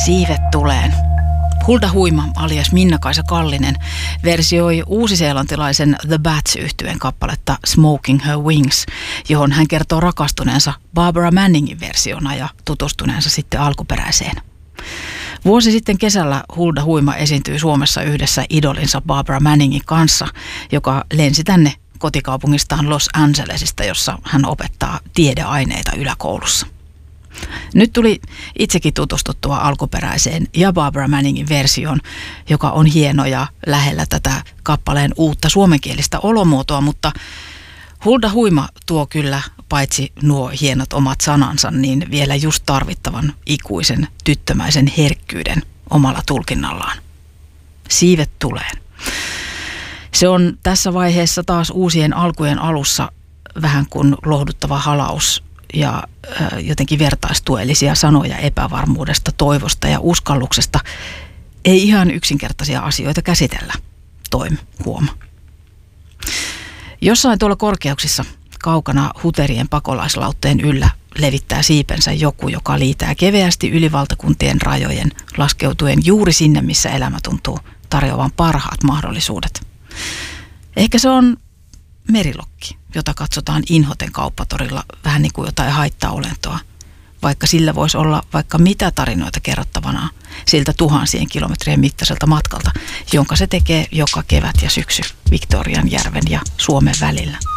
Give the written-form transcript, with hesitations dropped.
Siivet tuleen. Hulda Huima alias Minna-Kaisa Kallinen versioi uusiseelantilaisen The Bats-yhtyeen kappaletta Smoking Her Wings, johon hän kertoo rakastuneensa Barbara Manningin versiona ja tutustuneensa sitten alkuperäiseen. Vuosi sitten kesällä Hulda Huima esiintyi Suomessa yhdessä idolinsa Barbara Manningin kanssa, joka lensi tänne kotikaupungistaan Los Angelesista, jossa hän opettaa tiedeaineita yläkoulussa. Nyt tuli itsekin tutustuttua alkuperäiseen ja Barbara Manningin versioon, joka on hieno ja lähellä tätä kappaleen uutta suomenkielistä olomuotoa, mutta Hulda Huima tuo kyllä paitsi nuo hienot omat sanansa, niin vielä just tarvittavan ikuisen tyttömäisen herkkyyden omalla tulkinnallaan. Siivet tuleen. Se on tässä vaiheessa taas uusien alkujen alussa vähän kuin lohduttava halaus ja jotenkin vertaistuellisia sanoja epävarmuudesta, toivosta ja uskalluksesta. Ei ihan yksinkertaisia asioita käsitellä, huoma. Jossain tuolla korkeuksissa kaukana huterien pakolaislautteen yllä levittää siipensä joku, joka liitää keveästi yli valtakuntien rajojen, laskeutuen juuri sinne, missä elämä tuntuu tarjoavan parhaat mahdollisuudet. Ehkä se on merilokki, jota katsotaan inhoten kauppatorilla vähän niin kuin jotain haittaolentoa, vaikka sillä voisi olla vaikka mitä tarinoita kerrottavana siltä tuhansien kilometrien mittaiselta matkalta, jonka se tekee joka kevät ja syksy Victorianjärven ja Suomen välillä.